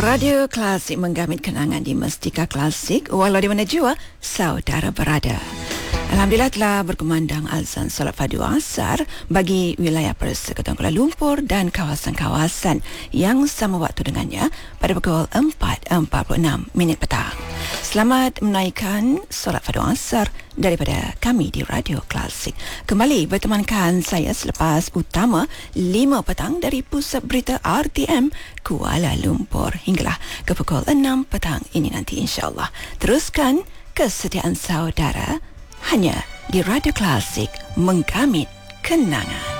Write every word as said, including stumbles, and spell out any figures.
Radio Klasik menggamit kenangan di Mestika Klasik walau di mana jua saudara berada. Alhamdulillah telah berkumandang azan solat fardu asar bagi wilayah Persekutuan Kuala Lumpur dan kawasan-kawasan yang sama waktu dengannya pada pukul empat empat puluh enam minit petang. Selamat menaikkan solat fardu asar daripada kami di Radio Klasik. Kembali bertemankan saya selepas utama lima petang dari Pusat Berita R T M Kuala Lumpur hinggalah ke pukul enam petang ini nanti insya-Allah. Teruskan kesetiaan saudara hanya di Radio Klasik menggamit kenangan.